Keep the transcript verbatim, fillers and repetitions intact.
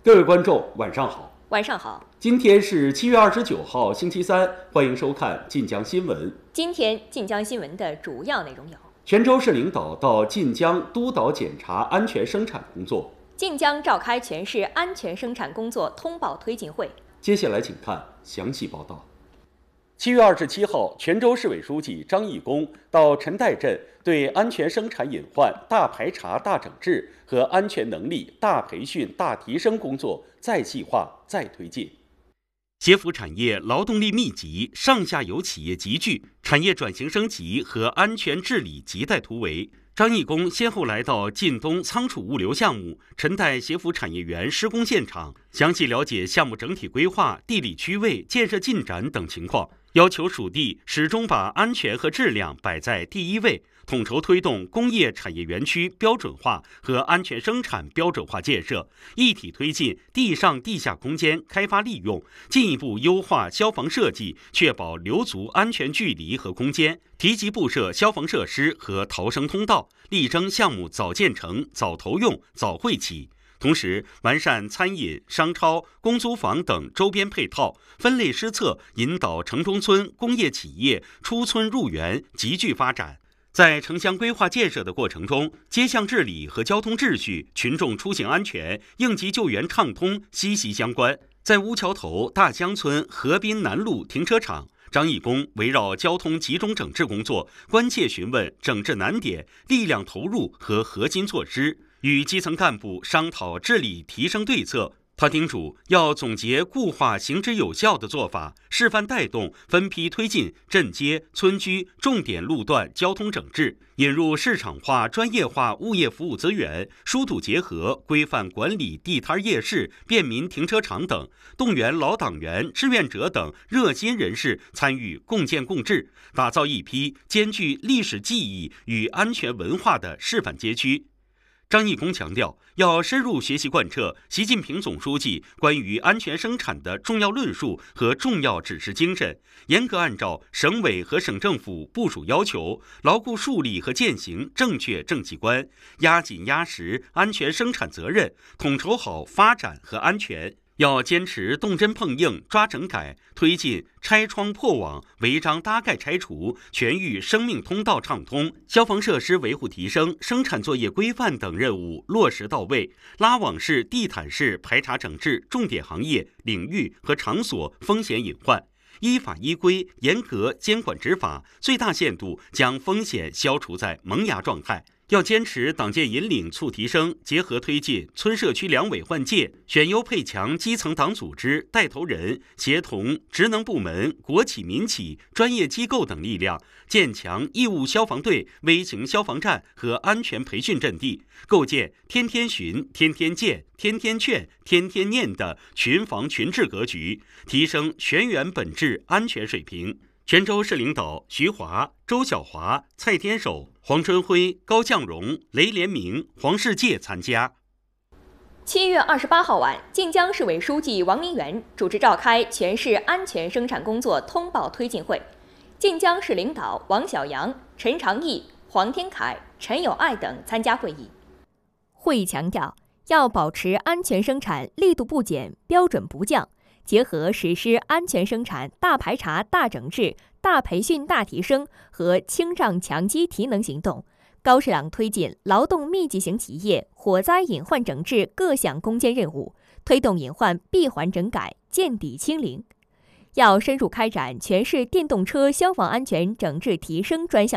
各位观众，晚上好。 晚上好。 今天是七月二十九号，星期三，欢迎收看晋江新闻。 今天晋江新闻的主要内容有： 泉州市领导到晋江督导检查安全生产工作； 晋江召开全市安全生产工作通报推进会。 接下来请看详细报道。七月二十七号，泉州市委书记张义工到陈岱镇对安全生产隐患大排查、大整治和安全能力大培训、大提升工作再细化、再推进。 协扶产业劳动力密集，上下游企业集聚，产业转型升级和安全治理亟待突围。张义工先后来到晋东仓储物流项目、陈岱协扶产业园施工现场，详细了解项目整体规划、地理区位、建设进展等情况，要求属地始终把安全和质量摆在第一位，统筹推动工业产业园区标准化和安全生产标准化建设，一体推进地上地下空间开发利用，进一步优化消防设计，确保留足安全距离和空间，提及布设消防设施和逃生通道，力争项目早建成、早投用、早惠企。同时，完善餐饮、商超、公租房等周边配套，分类施策，引导城中村工业企业出村入园，集聚发展。在城乡规划建设的过程中，街巷治理和交通秩序、群众出行安全、应急救援畅通息息相关。在乌桥头大江村河滨南路停车场，张义工围绕交通集中整治工作，关切询问整治难点、力量投入和核心措施，与基层干部商讨治理提升对策。他叮嘱要总结固化行之有效的做法，示范带动，分批推进镇街、村居重点路段交通整治，引入市场化、专业化物业服务资源，疏堵结合，规范管理地摊夜市、便民停车场等，动员老党员、志愿者等热心人士参与共建共治，打造一批兼具历史记忆与安全文化的示范街区。张义工强调，要深入学习贯彻习近平总书记关于安全生产的重要论述和重要指示精神，严格按照省委和省政府部署要求，牢固树立和践行正确政绩观，压紧压实安全生产责任，统筹好发展和安全。要坚持动真碰硬、抓整改，推进拆窗破网、违章搭盖拆除、全域生命通道畅通，消防设施维护提升、生产作业规范等任务落实到位，拉网式、地毯式排查整治重点行业、领域和场所风险隐患，依法依规严格监管执法，最大限度将风险消除在萌芽状态。要坚持党建引领促提升，结合推进村社区两委换届，选优配强基层党组织带头人，协同职能部门、国企民企、专业机构等力量，建强义务消防队、微型消防站和安全培训阵地，构建天天巡、天天见、天天劝、天天念的群防群治格局，提升全员本质安全水平。泉州市领导徐华、周小华、蔡天守、黄春辉、高向荣、雷连明、黄世界参加。 七月二十八号晚，晋江市委书记王明元主持召开全市安全生产工作通报推进会，晋江市领导王小阳、陈长义、黄天凯、陈友爱等参加会议。会议强调，要保持安全生产力度不减、标准不降，结合实施安全生产大排查、大整治、大培训、大提升和清障强基提能行动，高质量推进劳动密集型企业火灾隐患整治各项攻坚任务，推动隐患闭环整改、见底清零。要深入开展全市电动车消防安全整治提升专项